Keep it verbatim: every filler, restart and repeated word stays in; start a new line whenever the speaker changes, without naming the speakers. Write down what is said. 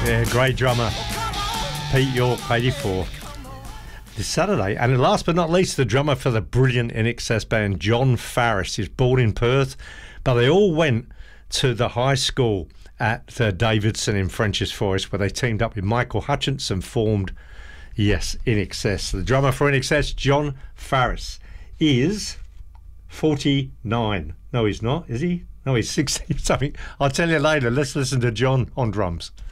Yeah, great drummer. Pete York, eighty-four. This Saturday. And last but not least, the drummer for the brilliant I N X S band, Jon Farriss. He's born in Perth, but they all went to the high school at uh, Davidson in Frenchs Forest, where they teamed up with Michael Hutchence and formed, yes, I N X S. The drummer for I N X S, Jon Farriss, is forty-nine. No, he's not, is he? No, he's sixty something. I'll tell you later. Let's listen to John on drums.